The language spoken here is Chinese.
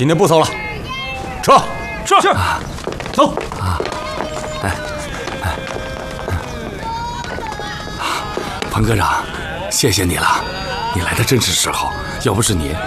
今天不走了，撤！ 是。 走。 彭科长，谢谢你了，你来的正是时候，要不是你，